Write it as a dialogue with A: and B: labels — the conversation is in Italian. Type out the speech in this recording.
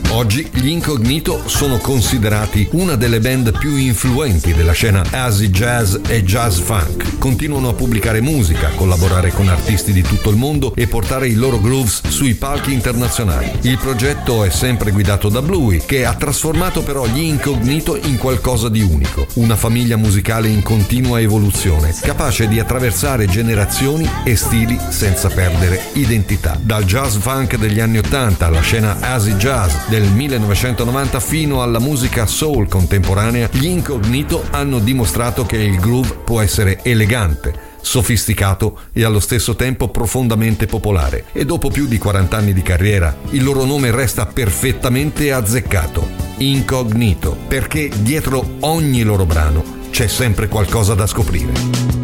A: Oggi gli Incognito sono considerati una delle band più influenti della scena acid jazz e jazz funk. Continuano a pubblicare musica, collaborare con artisti di tutto il mondo e portare i loro grooves sui palchi internazionali. Il progetto è sempre guidato da Bluey, che ha trasformato però gli Incognito in qualcosa di unico, una famiglia musicale in continua evoluzione, capace di attraversare generazioni e stili senza perdere identità. Dal jazz funk degli anni 80 alla scena acid jazz del 1990 fino alla musica soul contemporanea, gli Incognito hanno dimostrato che il groove può essere elegante, sofisticato e allo stesso tempo profondamente popolare. E dopo più di 40 anni di carriera, il loro nome resta perfettamente azzeccato: Incognito, perché dietro ogni loro brano c'è sempre qualcosa da scoprire.